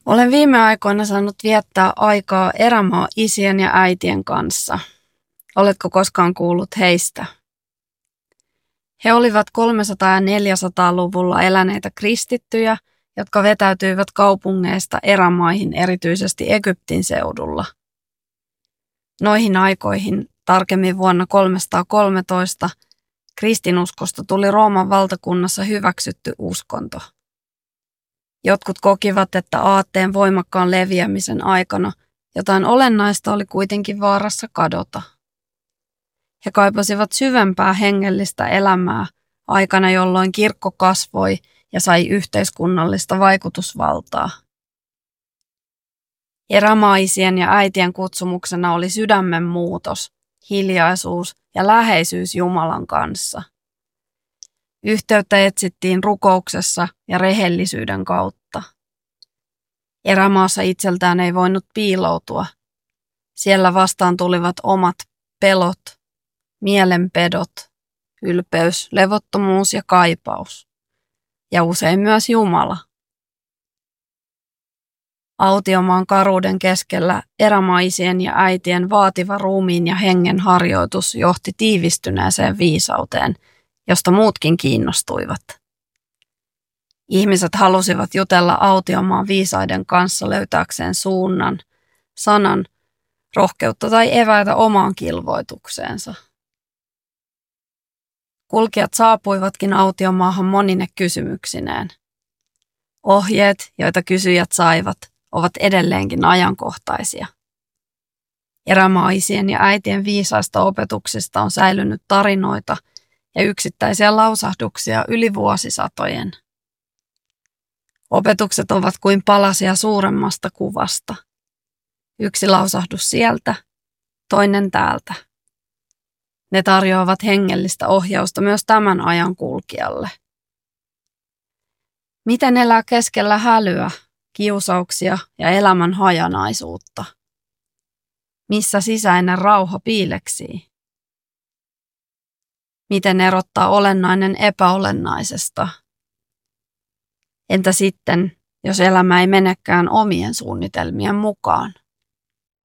Olen viime aikoina saanut viettää aikaa erämaa-isien ja äitien kanssa. Oletko koskaan kuullut heistä? He olivat 300- ja 400-luvulla eläneitä kristittyjä, jotka vetäytyivät kaupungeista erämaihin, erityisesti Egyptin seudulla. Noihin aikoihin, tarkemmin vuonna 313, kristinuskosta tuli Rooman valtakunnassa hyväksytty uskonto. Jotkut kokivat, että aatteen voimakkaan leviämisen aikana jotain olennaista oli kuitenkin vaarassa kadota. He kaipasivat syvempää hengellistä elämää aikana, jolloin kirkko kasvoi ja sai yhteiskunnallista vaikutusvaltaa. Erämaa-isien ja äitien kutsumuksena oli sydämen muutos, hiljaisuus ja läheisyys Jumalan kanssa. Yhteyttä etsittiin rukouksessa ja rehellisyyden kautta. Erämaassa itseltään ei voinut piiloutua. Siellä vastaan tulivat omat pelot, mielenpedot, ylpeys, levottomuus ja kaipaus. Ja usein myös Jumala. Autiomaan karuuden keskellä erämaisien ja äitien vaativa ruumiin ja hengen harjoitus johti tiivistyneeseen viisauteen, josta muutkin kiinnostuivat. Ihmiset halusivat jutella autiomaan viisaiden kanssa löytääkseen suunnan, sanan, rohkeutta tai eväitä omaan kilvoitukseensa. Kulkijat saapuivatkin autiomaahan monine kysymyksineen. Ohjeet, joita kysyjät saivat, ovat edelleenkin ajankohtaisia. Erämaa-isien ja äitien viisaista opetuksista on säilynyt tarinoita ja yksittäisiä lausahduksia yli vuosisatojen. Opetukset ovat kuin palasia suuremmasta kuvasta. Yksi lausahdus sieltä, toinen täältä. Ne tarjoavat hengellistä ohjausta myös tämän ajan kulkijalle. Miten elää keskellä hälyä, kiusauksia ja elämän hajanaisuutta? Missä sisäinen rauha piileksii? Miten erottaa olennainen epäolennaisesta? Entä sitten, jos elämä ei menekään omien suunnitelmien mukaan?